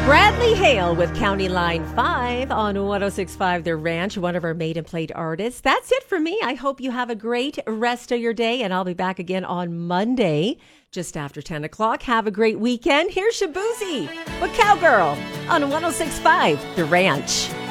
Bradley Hale with County Line 5 on 106.5 The Ranch, one of our Made and Played artists. That's it for me. I hope you have a great rest of your day, and I'll be back again on Monday, just after 10 o'clock. Have a great weekend. Here's Shabuzi with Cowgirl on 106.5 The Ranch.